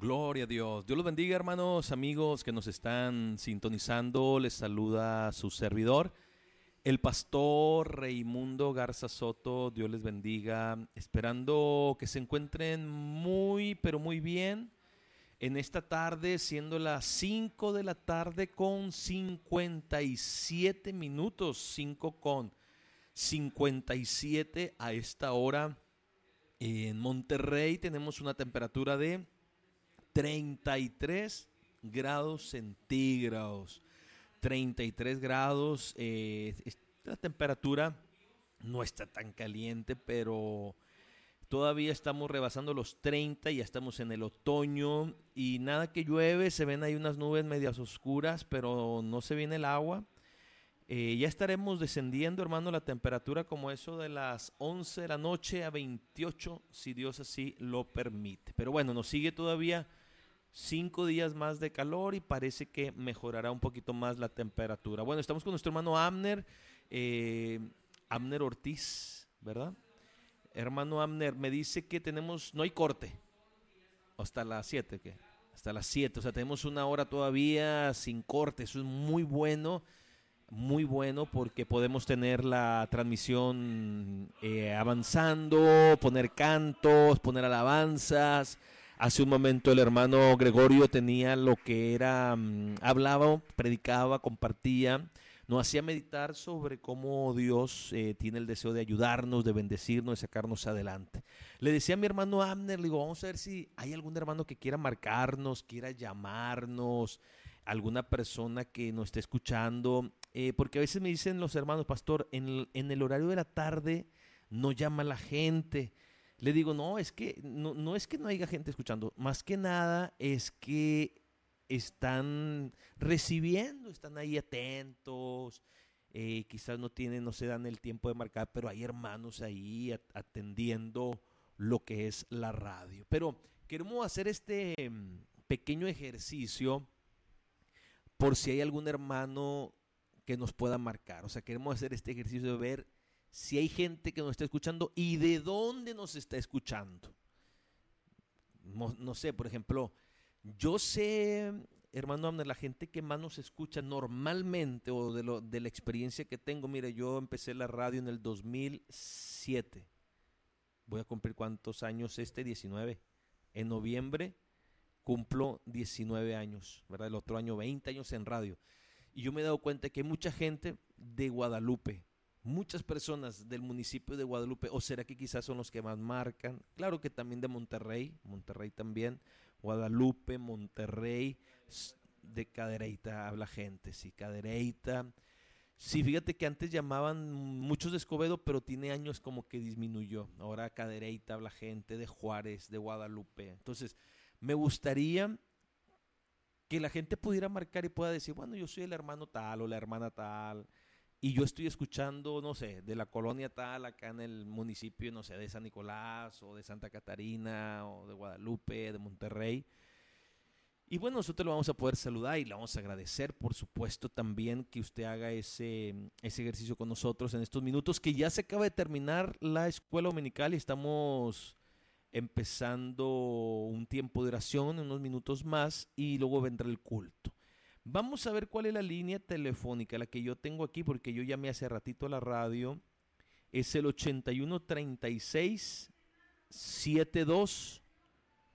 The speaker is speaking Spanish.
Gloria a Dios. Dios los bendiga, hermanos, amigos que nos están sintonizando. Les saluda su servidor, el pastor Raimundo Garza Soto. Dios les bendiga. Esperando que se encuentren muy, pero muy bien en esta tarde, siendo las 5 de la tarde con 57 minutos. 5 con 57 a esta hora. En Monterrey tenemos una temperatura de 33 grados centígrados. 33 grados. Esta temperatura no está tan caliente, pero todavía estamos rebasando los 30, ya estamos en el otoño y nada que llueve, se ven ahí unas nubes medias oscuras, pero no se viene el agua. Ya estaremos descendiendo, hermano, la temperatura como eso de las 11 de la noche a 28, si Dios así lo permite. Pero bueno, nos sigue todavía 5 días más de calor y parece que mejorará un poquito más la temperatura. Bueno, estamos con nuestro hermano Abner, Abner Ortiz, ¿verdad? Hermano Abner, me dice que no hay corte, hasta las 7, ¿qué? Hasta las 7, o sea, tenemos una hora todavía sin corte, eso es muy bueno porque podemos tener la transmisión avanzando, poner cantos, poner alabanzas. Hace un momento el hermano Gregorio tenía lo que era, hablaba, predicaba, compartía, nos hacía meditar sobre cómo Dios tiene el deseo de ayudarnos, de bendecirnos, de sacarnos adelante. Le decía a mi hermano Abner, le digo, vamos a ver si hay algún hermano que quiera marcarnos, quiera llamarnos, alguna persona que nos esté escuchando, porque a veces me dicen los hermanos, pastor, en el horario de la tarde no llama la gente. Le digo, no, es que no es que no haya gente escuchando, más que nada es que están recibiendo, están ahí atentos, quizás no se dan el tiempo de marcar, pero hay hermanos ahí atendiendo lo que es la radio. Pero queremos hacer este pequeño ejercicio por si hay algún hermano que nos pueda marcar. O sea, queremos hacer este ejercicio de ver si hay gente que nos está escuchando y de dónde nos está escuchando. No sé, por ejemplo, yo sé, hermano Abner, la gente que más nos escucha normalmente o de la experiencia que tengo. Mire, yo empecé la radio en el 2007. Voy a cumplir ¿cuántos años? 19. En noviembre cumplo 19 años, ¿verdad? El otro año 20 años en radio. Y yo me he dado cuenta que hay mucha gente de Guadalupe, muchas personas del municipio de Guadalupe, o será que quizás son los que más marcan. Claro que también de Monterrey también, Guadalupe, Monterrey, de Cadereyta habla gente, sí, Cadereyta. Sí, fíjate que antes llamaban muchos de Escobedo, pero tiene años como que disminuyó. Ahora Cadereyta habla gente, de Juárez, de Guadalupe. Entonces, me gustaría que la gente pudiera marcar y pueda decir, bueno, yo soy el hermano tal o la hermana tal, y yo estoy escuchando, no sé, de la colonia tal, acá en el municipio, no sé, de San Nicolás, o de Santa Catarina, o de Guadalupe, de Monterrey. Y bueno, nosotros lo vamos a poder saludar y le vamos a agradecer, por supuesto, también que usted haga ese ejercicio con nosotros en estos minutos, que ya se acaba de terminar la escuela dominical y estamos empezando un tiempo de oración, unos minutos más, y luego vendrá el culto. Vamos a ver cuál es la línea telefónica, la que yo tengo aquí, porque yo llamé hace ratito a la radio. Es el 81 36 72